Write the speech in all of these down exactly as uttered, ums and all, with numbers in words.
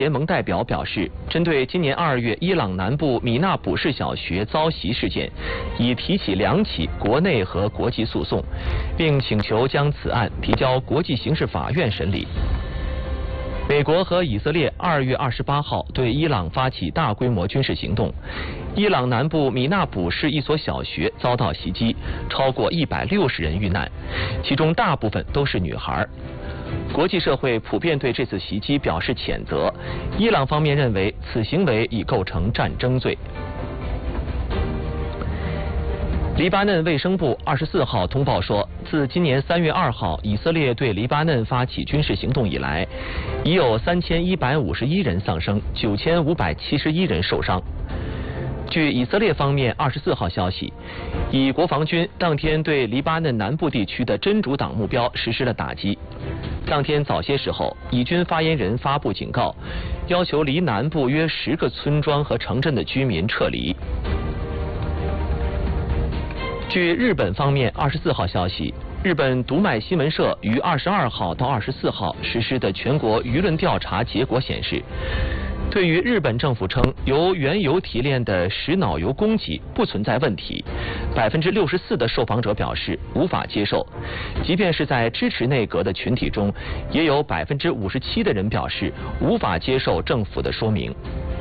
联盟代表表示，针对今年二月伊朗南部米纳卜市小学遭袭事件，已提起两起国内和国际诉讼，并请求将此案提交国际刑事法院审理。美国和以色列二月二十八号对伊朗发起大规模军事行动，伊朗南部米纳卜市一所小学遭到袭击，超过一百六十人遇难，其中大部分都是女孩。国际社会普遍对这次袭击表示谴责，伊朗方面认为此行为已构成战争罪。黎巴嫩卫生部二十四号通报说，自今年三月二号以色列对黎巴嫩发起军事行动以来，已有三千一百五十一人丧生，九千五百七十一人受伤。据以色列方面二十四号消息，以国防军当天对黎巴嫩南部地区的真主党目标实施了打击。当天早些时候，以军发言人发布警告，要求离南部约十个村庄和城镇的居民撤离。据日本方面二十四号消息，日本读卖新闻社于二十二号到二十四号实施的全国舆论调查结果显示，对于日本政府称由原油提炼的石脑油供给不存在问题，百分之六十四的受访者表示无法接受。即便是在支持内阁的群体中，也有百分之五十七的人表示无法接受政府的说明。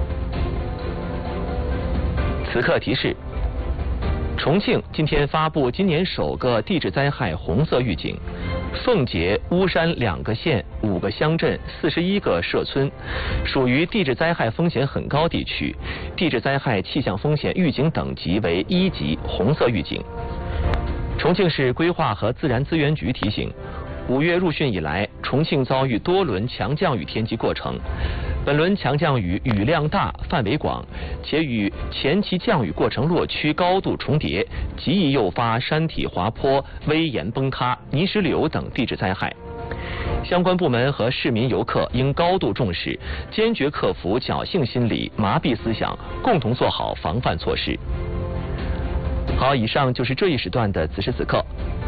此刻提示：重庆今天发布今年首个地质灾害红色预警，奉节、巫山两个县、五个乡镇、四十一个社村，属于地质灾害风险很高地区，地质灾害气象风险预警等级为一级红色预警。重庆市规划和自然资源局提醒，五月入汛以来，重庆遭遇多轮强降雨天气过程。本轮强降雨雨量大、范围广，且与前期降雨过程落区高度重叠，极易诱发山体滑坡、危岩崩塌、泥石流等地质灾害。相关部门和市民游客应高度重视，坚决克服侥幸心理、麻痹思想，共同做好防范措施。好，以上就是这一时段的此时此刻。